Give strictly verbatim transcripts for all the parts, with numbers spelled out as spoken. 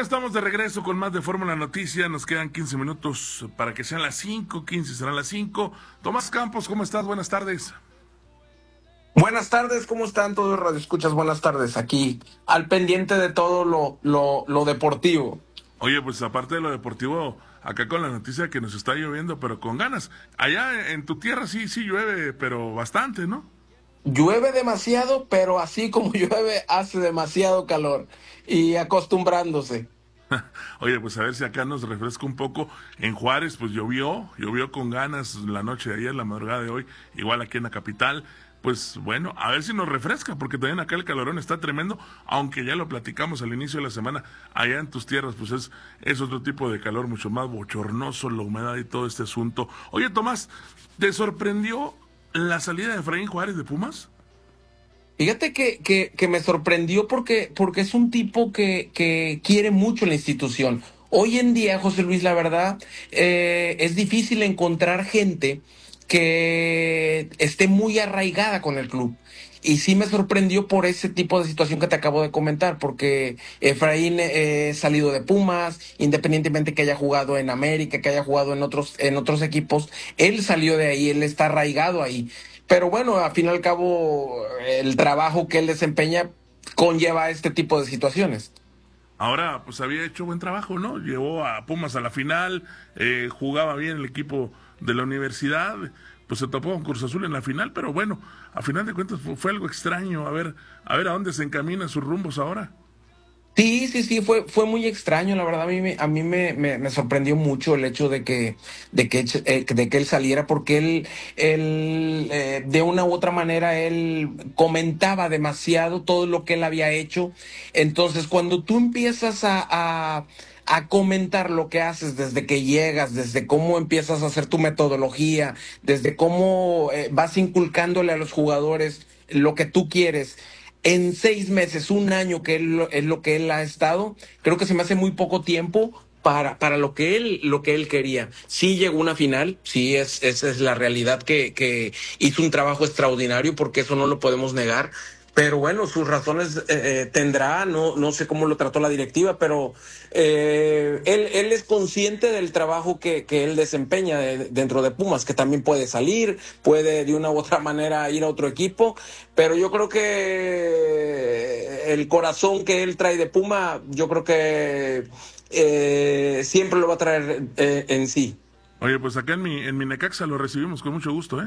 Estamos de regreso con más de Fórmula Noticia. Nos quedan quince minutos para que sean las cinco, quince serán las cinco. Tomás Campos, ¿cómo estás? Buenas tardes. Buenas tardes, ¿cómo están todos los radioescuchas? Buenas tardes, aquí al pendiente de todo lo, lo, lo deportivo. Oye, pues aparte de lo deportivo, acá con la noticia que nos está lloviendo, pero con ganas. Allá en tu tierra sí, sí llueve, pero bastante, ¿no? Llueve demasiado, pero así como llueve, hace demasiado calor. Y acostumbrándose. Oye, pues a ver si acá nos refresca un poco. En Juárez, pues llovió, llovió con ganas la noche de ayer, la madrugada de hoy, igual aquí en la capital. Pues bueno, a ver si nos refresca, porque también acá el calorón está tremendo, aunque ya lo platicamos al inicio de la semana, allá en tus tierras, pues es, es otro tipo de calor, mucho más bochornoso, la humedad y todo este asunto. Oye, Tomás, ¿te sorprendió la salida de Efraín Juárez de Pumas? Fíjate que, que, que me sorprendió porque, porque es un tipo que, que quiere mucho la institución. Hoy en día, José Luis, la verdad, eh, es difícil encontrar gente que esté muy arraigada con el club. Y sí me sorprendió por ese tipo de situación que te acabo de comentar, porque Efraín eh, salido de Pumas, independientemente que haya jugado en América, que haya jugado en otros, en otros equipos, él salió de ahí, él está arraigado ahí. Pero bueno, al fin y al cabo, el trabajo que él desempeña conlleva este tipo de situaciones. Ahora, pues había hecho buen trabajo, ¿no? Llevó a Pumas a la final, eh, jugaba bien el equipo de la universidad, pues se topó con Cruz Azul en la final, pero bueno, a final de cuentas fue, fue algo extraño, a ver, a ver a dónde se encaminan sus rumbos ahora. Sí, sí, sí, fue, fue muy extraño, la verdad a mí, me, a mí me, me, me sorprendió mucho el hecho de que, de que, eh, de que él saliera, porque él, él eh, de una u otra manera, él comentaba demasiado todo lo que él había hecho. Entonces, cuando tú empiezas a, a, a comentar lo que haces desde que llegas, desde cómo empiezas a hacer tu metodología, desde cómo eh, vas inculcándole a los jugadores lo que tú quieres en seis meses, un año, que él, es lo que él ha estado, creo que se me hace muy poco tiempo para, para lo que él, lo que él quería. Sí llegó a una final, sí, es, esa es la realidad, que, que hizo un trabajo extraordinario, porque eso no lo podemos negar. Pero bueno, sus razones eh, eh, tendrá, no, no sé cómo lo trató la directiva, pero eh, él, él es consciente del trabajo que, que él desempeña de, dentro de Pumas, que también puede salir, puede de una u otra manera ir a otro equipo, pero yo creo que el corazón que él trae de Puma, yo creo que eh, siempre lo va a traer eh, en sí. Oye, pues acá en mi, en mi Necaxa lo recibimos con mucho gusto, ¿eh?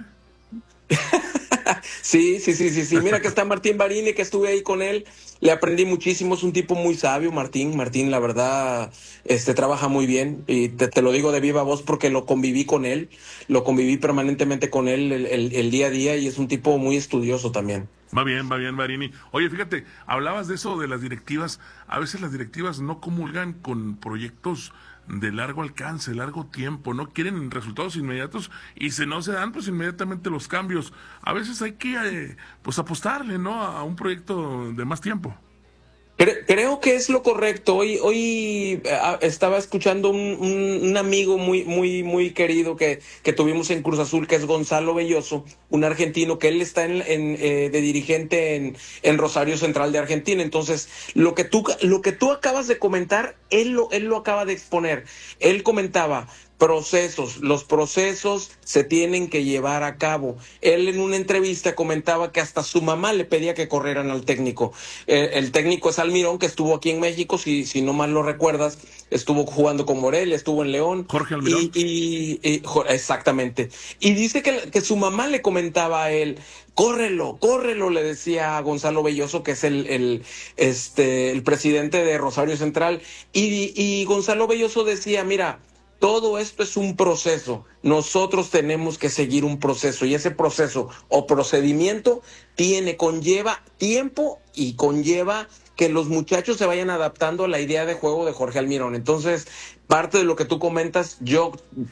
Sí, sí, sí, sí, sí. Mira que está Martín Barini, que estuve ahí con él. Le aprendí muchísimo. Es un tipo muy sabio, Martín. Martín, la verdad, este trabaja muy bien. Y te, te lo digo de viva voz porque lo conviví con él. Lo conviví permanentemente con él el, el, el día a día, y es un tipo muy estudioso también. Va bien, va bien, Marini. Oye, fíjate, hablabas de eso de las directivas. A veces las directivas no comulgan con proyectos de largo alcance, largo tiempo, no quieren resultados inmediatos, y si no se dan, pues inmediatamente los cambios. A veces hay que, eh, pues apostarle, ¿no? A un proyecto de más tiempo. Cre- Creo que es lo correcto. Hoy, hoy eh, ah, estaba escuchando un, un- un amigo muy, muy, muy querido que, que tuvimos en Cruz Azul, que es Gonzalo Belloso, un argentino, que él está en, en, eh, de dirigente en, en Rosario Central de Argentina. Entonces, lo que tú, lo que tú acabas de comentar, él lo, él lo acaba de exponer. Él comentaba procesos, los procesos se tienen que llevar a cabo. Él en una entrevista comentaba que hasta su mamá le pedía que corrieran al técnico. Eh, el técnico es Almirón, que estuvo aquí en México, si, si no mal lo recuerdas, estuvo jugando con Morelia, estuvo en León. Jorge Almirón. Y, y, y exactamente. Y dice que, que su mamá le comentaba a él, córrelo, córrelo, le decía a Gonzalo Belloso, que es el, el, este, el presidente de Rosario Central. Y, y Gonzalo Belloso decía, mira, todo esto es un proceso. Nosotros tenemos que seguir un proceso, y ese proceso o procedimiento tiene, conlleva tiempo, y conlleva que los muchachos se vayan adaptando a la idea de juego de Jorge Almirón. Entonces, parte de lo que tú comentas, yo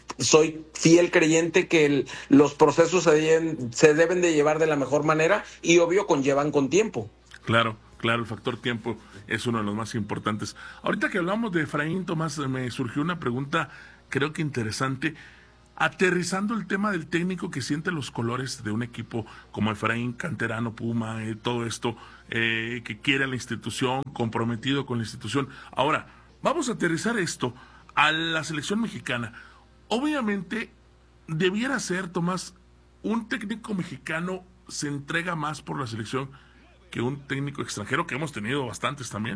soy fiel creyente que el, los procesos se deben, se deben de llevar de la mejor manera, y obvio conllevan con tiempo. Claro, claro, el factor tiempo es uno de los más importantes. Ahorita que hablamos de Efraín, Tomás, me surgió una pregunta, creo que interesante, aterrizando el tema del técnico que siente los colores de un equipo como Efraín, canterano, Puma, eh, todo esto, eh, que quiere a la institución, comprometido con la institución. Ahora, Vamos a aterrizar esto a la selección mexicana. Obviamente, debiera ser, Tomás, un técnico mexicano se entrega más por la selección que un técnico extranjero, que hemos tenido bastantes también.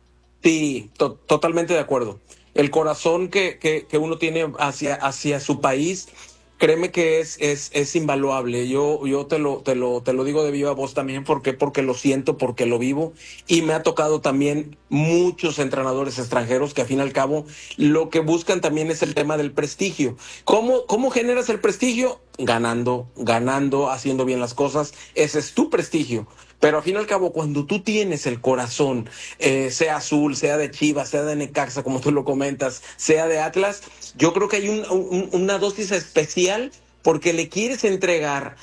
Sí, to- totalmente de acuerdo. El corazón que, que, que uno tiene hacia, hacia su país, créeme que es, es, es invaluable. Yo, yo te lo, te lo, te lo digo de viva voz también, porque, porque lo siento, porque lo vivo. Y me ha tocado también muchos entrenadores extranjeros que, al fin y al cabo, lo que buscan también es el tema del prestigio. ¿Cómo, cómo generas el prestigio? Ganando, ganando, haciendo bien las cosas. Ese es tu prestigio. Pero al fin y al cabo, cuando tú tienes el corazón, eh, sea azul, sea de Chivas, sea de Necaxa, como tú lo comentas, sea de Atlas, yo creo que hay un, un, una dosis especial porque le quieres entregar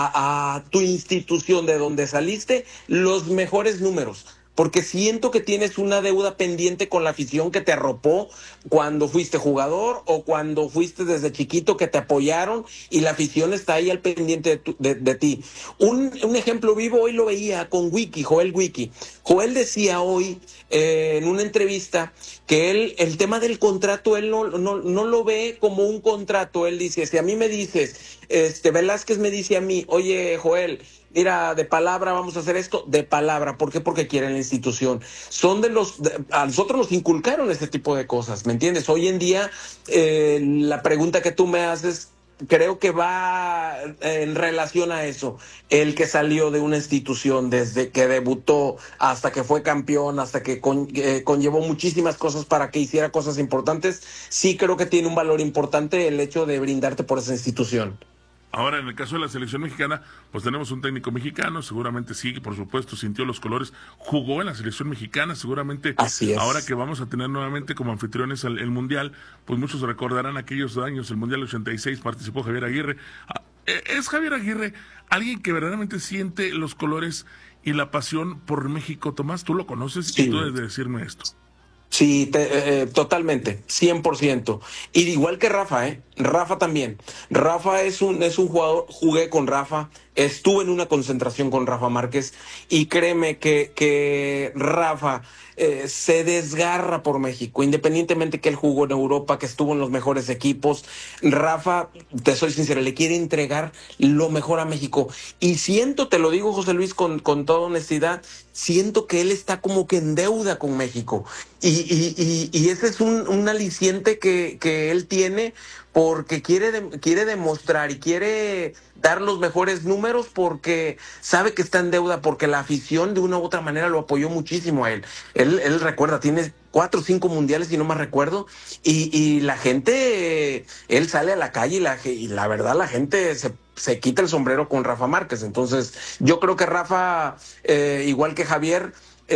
a, a tu institución de donde saliste los mejores números. Porque siento que tienes una deuda pendiente con la afición que te arropó cuando fuiste jugador o cuando fuiste desde chiquito, que te apoyaron y la afición está ahí al pendiente de, tu, de, de ti. Un, un ejemplo vivo hoy lo veía con Wiki, Joel Wiki. Joel decía hoy eh, en una entrevista que él, el tema del contrato, él no, no, no lo ve como un contrato. Él dice, si a mí me dices, este Velázquez me dice a mí, oye Joel, mira, de palabra vamos a hacer esto, de palabra. ¿Por qué? Porque quieren la institución. Son de los, de, a nosotros nos inculcaron este tipo de cosas, ¿me entiendes? Hoy en día, eh, la pregunta que tú me haces, creo que va en relación a eso. El que salió de una institución desde que debutó hasta que fue campeón, hasta que con, eh, conllevó muchísimas cosas para que hiciera cosas importantes, sí creo que tiene un valor importante el hecho de brindarte por esa institución. Ahora, en el caso de la selección mexicana, pues tenemos un técnico mexicano, seguramente sí, por supuesto, sintió los colores, jugó en la selección mexicana, seguramente Así ahora es. que vamos a tener nuevamente como anfitriones el, el Mundial, pues muchos recordarán aquellos años, el Mundial ochenta y seis, participó Javier Aguirre. Ah, eh, ¿Es Javier Aguirre alguien que verdaderamente siente los colores y la pasión por México? Tomás, tú lo conoces y tú Sí. debes de decirme esto. Sí, te- eh, totalmente, cien por ciento. Y igual que Rafa, ¿eh? Rafa también. Rafa es un, es un jugador, jugué con Rafa, estuve en una concentración con Rafa Márquez y créeme que, que Rafa eh, se desgarra por México, independientemente que él jugó en Europa, que estuvo en los mejores equipos. Rafa, te soy sincero, le quiere entregar lo mejor a México. Y siento, te lo digo, José Luis, con, con toda honestidad, siento que él está como que en deuda con México. Y, y, y, y ese es un, un aliciente que, que él tiene porque quiere, de, quiere demostrar y quiere dar los mejores números porque sabe que está en deuda, porque la afición de una u otra manera lo apoyó muchísimo a él. Él, él recuerda, tiene cuatro o cinco mundiales, si no más recuerdo, y, y la gente, eh, él sale a la calle y la, y la verdad la gente se, se quita el sombrero con Rafa Márquez. Entonces yo creo que Rafa, eh, igual que Javier,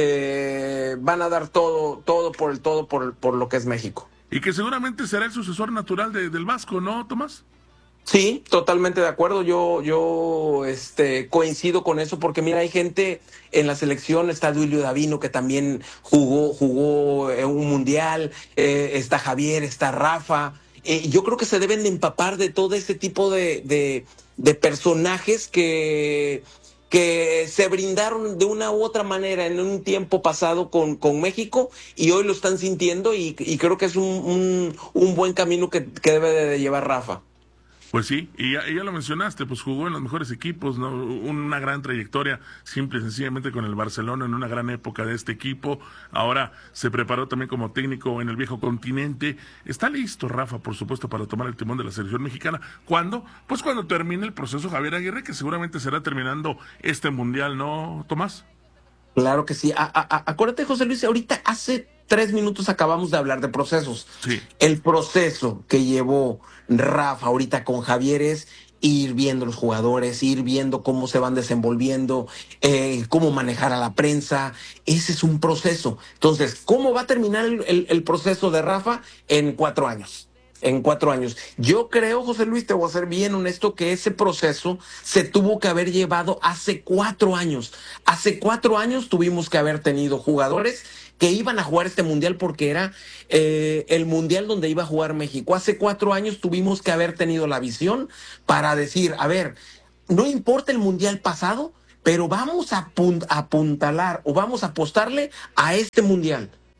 eh, van a dar todo, todo por el todo por, por lo que es México. Y que seguramente será el sucesor natural de, del Vasco, ¿no, Tomás? Sí, totalmente de acuerdo. Yo, yo, este, coincido con eso porque mira, hay gente en la selección, está Duilio Davino que también jugó, jugó en un mundial, eh, está Javier, está Rafa. Eh, yo creo que se deben de empapar de todo este tipo de, de, de personajes que que se brindaron de una u otra manera en un tiempo pasado con, con México y hoy lo están sintiendo y, y creo que es un, un, un buen camino que, que debe de llevar Rafa. Pues sí, y ya, y ya lo mencionaste, pues jugó en los mejores equipos, ¿no? Una gran trayectoria, simple y sencillamente con el Barcelona en una gran época de este equipo. Ahora se preparó también como técnico en el viejo continente. Está listo Rafa, por supuesto, para tomar el timón de la selección mexicana. ¿Cuándo? Pues cuando termine el proceso Javier Aguirre, que seguramente será terminando este mundial, ¿no, Tomás? Claro que sí. A, a, a, acuérdate, José Luis, ahorita hace tres minutos acabamos de hablar de procesos. Sí. El proceso que llevó Rafa ahorita con Javier es ir viendo los jugadores, ir viendo cómo se van desenvolviendo, eh, cómo manejar a la prensa. Ese es un proceso. Entonces, ¿cómo va a terminar el, el, el proceso de Rafa? En cuatro años. En cuatro años. Yo creo, José Luis, te voy a ser bien honesto, que ese proceso se tuvo que haber llevado hace cuatro años. Hace cuatro años tuvimos que haber tenido jugadores que iban a jugar este mundial porque era eh, el mundial donde iba a jugar México. Hace cuatro años tuvimos que haber tenido la visión para decir, a ver, no importa el mundial pasado, pero vamos a apunt- a apuntalar o vamos a apostarle a este mundial.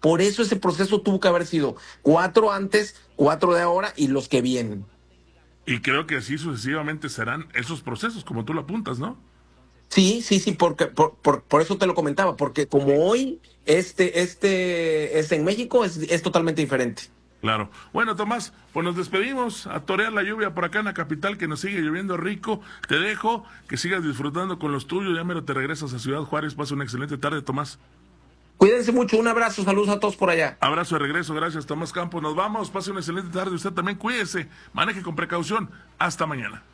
Por eso ese proceso tuvo que haber sido cuatro antes, cuatro de ahora y los que vienen. Y creo que así sucesivamente serán esos procesos, como tú lo apuntas, ¿no? Sí, sí, sí, porque por, por, por eso te lo comentaba, porque como hoy este, este es en México, es, es totalmente diferente. Claro. Bueno, Tomás, pues nos despedimos a torear la lluvia por acá en la capital, que nos sigue lloviendo rico. Te dejo, que sigas disfrutando con los tuyos. Ya mero te regresas a Ciudad Juárez. Pasa una excelente tarde, Tomás. Cuídense mucho, un abrazo, saludos a todos por allá. Abrazo de regreso, gracias, Tomás Campos. Nos vamos, pase una excelente tarde. Usted también cuídese, maneje con precaución. Hasta mañana.